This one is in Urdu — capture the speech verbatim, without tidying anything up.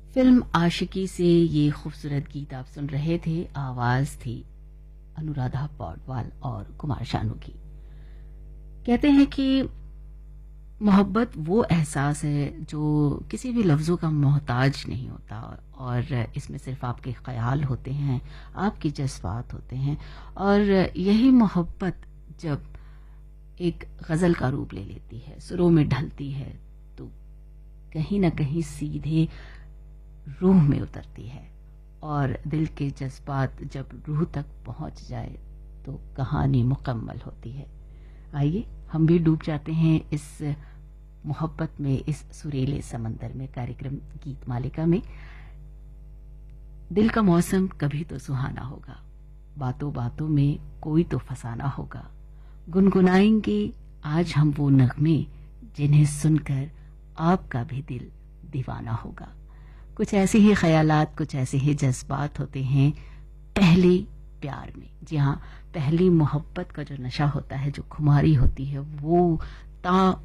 فلم عاشقی سے یہ خوبصورت گیت آپ سن رہے تھے. آواز تھی انورادھا پوڈوال اور کمار شانو کی. کہتے ہیں کہ محبت وہ احساس ہے جو کسی بھی لفظوں کا محتاج نہیں ہوتا اور اس میں صرف آپ کے خیال ہوتے ہیں, آپ کے جذبات ہوتے ہیں. اور یہی محبت جب ایک غزل کا روپ لے لیتی ہے, سروں میں ڈھلتی ہے, تو کہیں نہ کہیں سیدھے روح میں اترتی ہے اور دل کے جذبات جب روح تک پہنچ جائے تو کہانی مکمل ہوتی ہے. آئیے ہم بھی ڈوب جاتے ہیں اس محبت میں, اس سریلے سمندر میں. کاریکرم گیت مالکا میں دل کا موسم کبھی تو سہانا ہوگا, باتوں باتوں میں کوئی تو فسانہ ہوگا, گنگنائیں گے آج ہم وہ نغمے جنہیں سن کر آپ کا بھی دل دیوانہ ہوگا. کچھ ایسے ہی خیالات, کچھ ایسے ہی جذبات ہوتے ہیں پہلے پیار میں. جی ہاں, پہلی محبت کا جو نشہ ہوتا ہے, جو خماری ہوتی ہے, وہ تا